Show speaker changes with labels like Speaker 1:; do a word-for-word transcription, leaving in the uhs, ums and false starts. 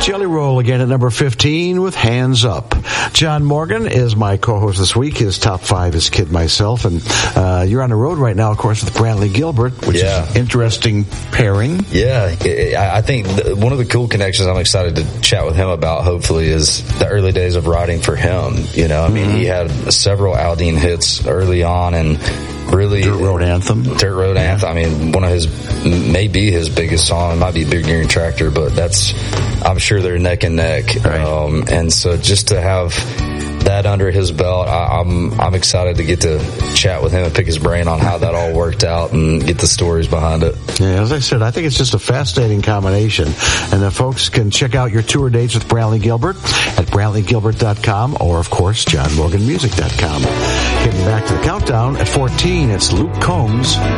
Speaker 1: Jelly Roll again at number fifteen with Hands Up. John Morgan is my co-host this week. His top five is Kid Myself. And uh, you're on the road right now, of course, with Brantley Gilbert, which yeah. is an interesting pairing.
Speaker 2: Yeah, I think one of the cool connections I'm excited to chat with him about, hopefully, is the early days of writing for him. You know, I mean, mm-hmm. he had several Aldean hits early on, and really
Speaker 1: Dirt Road Anthem.
Speaker 2: Dirt Road yeah. Anthem. I mean, one of his, maybe his biggest song. It might be Big Green Tractor, but that's, I'm sure they're neck and neck.
Speaker 1: Right.
Speaker 2: Um, and so just to have that under his belt, I, I'm I'm excited to get to chat with him and pick his brain on how that all worked out and get the stories behind it.
Speaker 1: Yeah, as I said, I think it's just a fascinating combination. And the folks can check out your tour dates with Brantley Gilbert at brantley gilbert dot com or, of course, john morgan music dot com. Getting back to the countdown at fourteen, it's Luke Combs.